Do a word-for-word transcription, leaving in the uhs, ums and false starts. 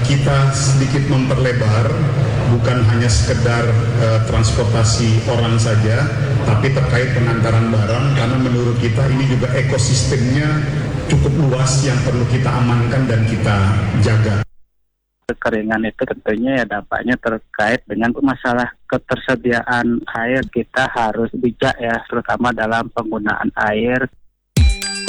kita sedikit memperlebar, bukan hanya sekedar uh, transportasi orang saja, tapi terkait pengantaran barang, karena menurut kita ini juga ekosistemnya cukup luas yang perlu kita amankan dan kita jaga. Kekeringan itu tentunya ya dampaknya terkait dengan masalah ketersediaan air. Kita harus bijak ya, terutama dalam penggunaan air.